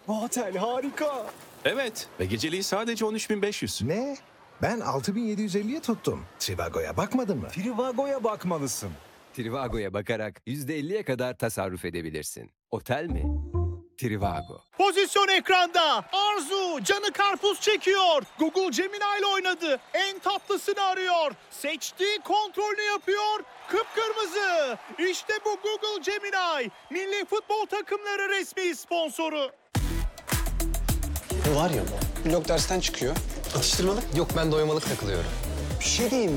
Bu otel harika. Evet ve geceliği sadece 13.500. Ne? Ben 6.750'ye tuttum. Trivago'ya bakmadın mı? Trivago'ya bakmalısın. Trivago'ya bakarak %50'ye kadar tasarruf edebilirsin. Otel mi? Trivago. Pozisyon ekranda. Arzu canı karpuz çekiyor. Google Gemini ile oynadı. En tatlısını arıyor. Seçti, kontrolünü yapıyor. Kıpkırmızı. İşte bu Google Gemini. Milli futbol takımları resmi sponsoru. Bu var ya bu. Blok dersten çıkıyor. Atıştırmalık? Yok ben doymalık takılıyorum. Bir şey diyeyim.